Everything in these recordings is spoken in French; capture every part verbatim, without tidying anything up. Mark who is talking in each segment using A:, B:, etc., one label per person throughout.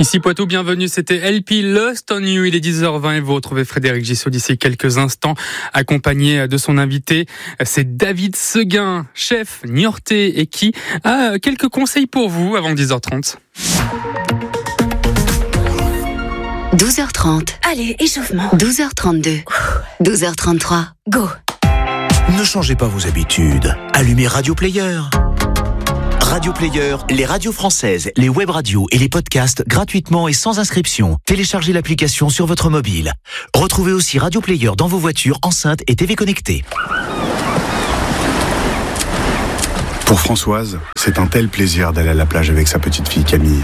A: Ici Poitou, bienvenue, c'était L P Lost on You, il est dix heures vingt et vous retrouvez Frédéric Gissot d'ici quelques instants, accompagné de son invité, c'est David Seguin, chef niortais et qui a quelques conseils pour vous avant dix heures trente.
B: douze heures trente.
C: Allez, échauffement.
B: douze heures trente-deux. douze heures trente-trois.
C: Go.
D: Ne changez pas vos habitudes. Allumez Radio Player. Radio Player, les radios françaises, les web radios et les podcasts gratuitement et sans inscription. Téléchargez l'application sur votre mobile. Retrouvez aussi Radio Player dans vos voitures, enceintes et T V connectées.
E: Pour Françoise, c'est un tel plaisir d'aller à la plage avec sa petite fille Camille.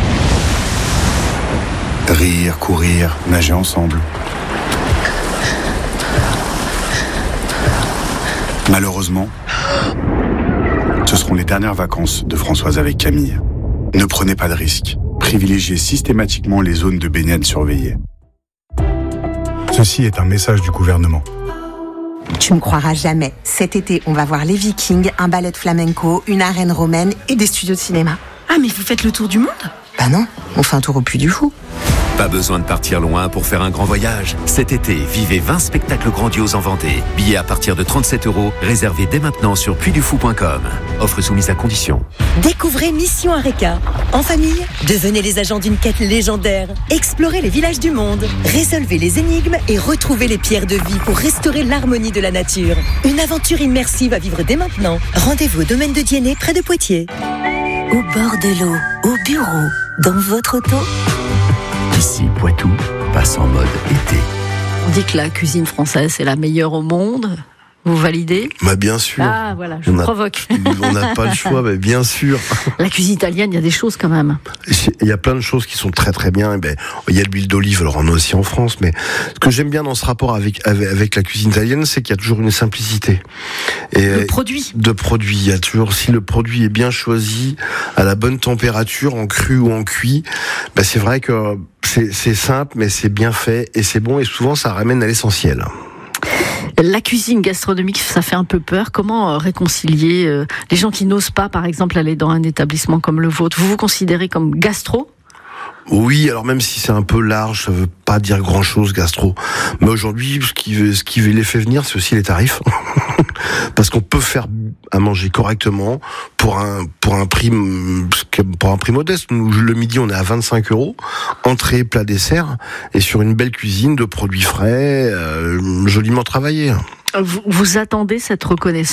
E: Rire, courir, nager ensemble. Malheureusement, ce seront les dernières vacances de Françoise avec Camille. Ne prenez pas de risques. Privilégiez systématiquement les zones de baignade surveillées. Ceci est un message du gouvernement.
F: Tu ne croiras jamais. Cet été, on va voir les Vikings, un ballet de flamenco, une arène romaine et des studios de cinéma.
C: Ah, mais vous faites le tour du monde ?
F: Bah non, on fait un tour au Puy du Fou.
G: Pas besoin de partir loin pour faire un grand voyage. Cet été, vivez vingt spectacles grandioses en Vendée. Billets à partir de trente-sept euros, réservés dès maintenant sur puy du fou point com. Offre soumise à condition.
H: Découvrez Mission Areca. En famille, devenez les agents d'une quête légendaire. Explorez les villages du monde. Résolvez les énigmes et retrouvez les pierres de vie pour restaurer l'harmonie de la nature. Une aventure immersive à vivre dès maintenant. Rendez-vous au domaine de Diennet, près de Poitiers. Au bord de l'eau, au bureau, dans votre auto.
G: Ici, Poitou passe en mode été.
I: On dit que la cuisine française est la meilleure au monde. Vous validez ?
J: Bah bien sûr.
I: Ah voilà, je
J: on
I: vous
J: a,
I: provoque.
J: On n'a pas le choix, mais bien sûr.
I: La cuisine italienne, il y a des choses quand même.
J: Il y a plein de choses qui sont très très bien. Et ben, il y a l'huile d'olive, alors on en a aussi en France, mais ce que j'aime bien dans ce rapport avec avec, avec la cuisine italienne, c'est qu'il y a toujours une simplicité. Et
I: le produit.
J: De produit. Il y a toujours, si le produit est bien choisi, à la bonne température, en cru ou en cuit, ben c'est vrai que c'est, c'est simple, mais c'est bien fait et c'est bon et souvent ça ramène à l'essentiel.
I: La cuisine gastronomique, ça fait un peu peur. Comment réconcilier euh, les gens qui n'osent pas, par exemple, aller dans un établissement comme le vôtre ? Vous vous considérez comme gastro ?
J: Oui, alors même si c'est un peu large, ça veut pas dire grand-chose gastro. Mais aujourd'hui, ce qui, ce qui les fait venir, c'est aussi les tarifs. Parce qu'on peut faire à manger correctement pour un pour un prix pour un prix modeste. Nous, le midi, on est à vingt-cinq euros, entrée, plat, dessert, et sur une belle cuisine de produits frais, euh, joliment travaillés.
I: Vous, vous attendez cette reconnaissance ?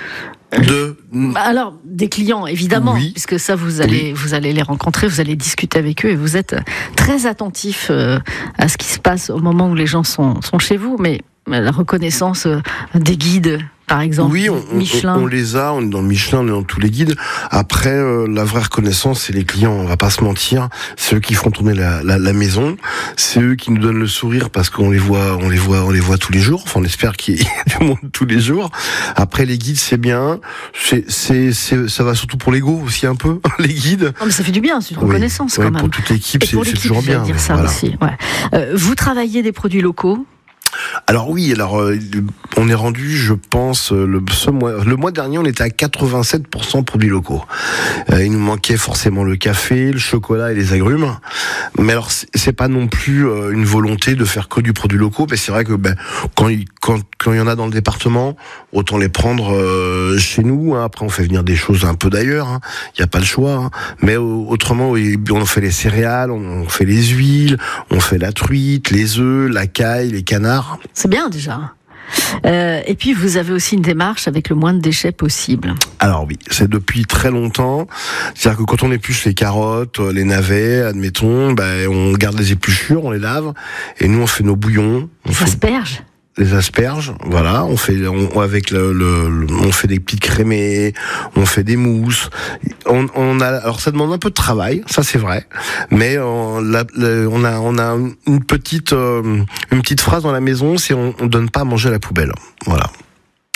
J: De...
I: Alors, des clients, évidemment,
J: oui.
I: puisque ça, vous allez, oui. vous allez les rencontrer, vous allez discuter avec eux, et vous êtes très attentif euh, à ce qui se passe au moment où les gens sont, sont chez vous, mais la reconnaissance euh, des guides, par exemple,
J: oui, on,
I: Michelin.
J: On, on les a, on est dans le Michelin, on est dans tous les guides. Après, euh, la vraie reconnaissance, c'est les clients, on va pas se mentir. C'est eux qui font tourner la, la, la maison. C'est eux qui nous donnent le sourire parce qu'on les voit, on les voit, on les voit tous les jours. Enfin, on espère qu'il y ait du monde tous les jours. Après, les guides, c'est bien. C'est, c'est, c'est, ça va surtout pour l'ego aussi un peu, les guides.
I: Non, mais ça fait du bien, c'est une reconnaissance
J: oui,
I: quand
J: oui,
I: même.
J: Pour toute l'équipe, c'est, c'est toujours bien.
I: Dire ça
J: voilà.
I: aussi. Ouais. Euh, vous travaillez des produits locaux ?
J: Alors oui, alors euh, on est rendu, je pense, le, ce mois, le mois dernier, on était à quatre-vingt-sept pour cent produits locaux. Euh, il nous manquait forcément le café, le chocolat et les agrumes. Mais alors, c'est, c'est pas non plus euh, une volonté de faire que du produit locaux. Mais c'est vrai que ben, quand il quand quand il y en a dans le département, autant les prendre euh, chez nous. Hein. Après, on fait venir des choses un peu d'ailleurs. Hein. Il y a pas le choix. Hein. Mais euh, autrement, on fait les céréales, on fait les huiles, on fait la truite, les œufs, la caille, les canards.
I: C'est bien déjà. Euh, et puis vous avez aussi une démarche avec le moins de déchets possible.
J: Alors oui, c'est depuis très longtemps. C'est-à-dire que quand on épluche les carottes, les navets, admettons, ben on garde les épluchures, on les lave, et nous on fait nos bouillons. On
I: les
J: fait...
I: asperges.
J: Les asperges, voilà, on fait on, avec le, le, le on fait des petites crémées, on fait des mousses. On, on a alors ça demande un peu de travail, ça c'est vrai, mais on, la, la, on a on a une petite euh, une petite phrase dans la maison, c'est on, on donne pas à manger à la poubelle, voilà.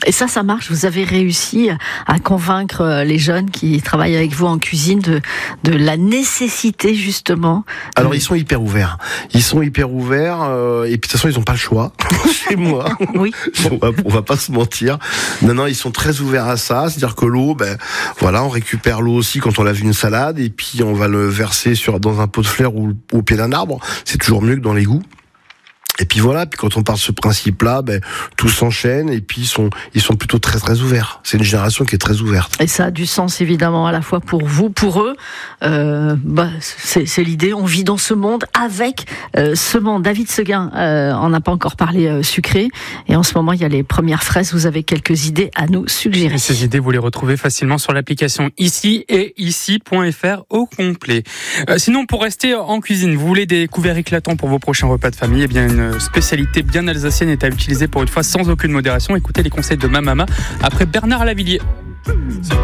I: Et ça, ça marche. Vous avez réussi à convaincre les jeunes qui travaillent avec vous en cuisine de, de la nécessité, justement.
J: Alors, de... ils sont hyper ouverts. Ils sont hyper ouverts, euh, et puis de toute façon, ils n'ont pas le choix. Chez moi.
I: Oui.
J: On va, on va pas se mentir. Non, non, ils sont très ouverts à ça. C'est-à-dire que l'eau, ben, voilà, on récupère l'eau aussi quand on lave une salade, et puis on va le verser sur, dans un pot de fleurs ou au pied d'un arbre. C'est toujours mieux que dans l'égout. Et puis voilà, puis quand on part de ce principe-là, ben, tout s'enchaîne, et puis ils sont, ils sont plutôt très très ouverts. C'est une génération qui est très ouverte.
I: Et ça a du sens évidemment à la fois pour vous, pour eux. Euh, bah, c'est, c'est l'idée, on vit dans ce monde avec euh, ce monde. David Seguin, euh, on n'a pas encore parlé euh, sucré, et en ce moment il y a les premières fraises, vous avez quelques idées à nous suggérer.
A: Et ces idées, vous les retrouvez facilement sur l'application Ici et ici point f r au complet. Euh, sinon, pour rester en cuisine, vous voulez des couverts éclatants pour vos prochains repas de famille, eh bien une spécialité bien alsacienne est à utiliser pour une fois sans aucune modération. Écoutez les conseils de ma maman après Bernard Lavillier.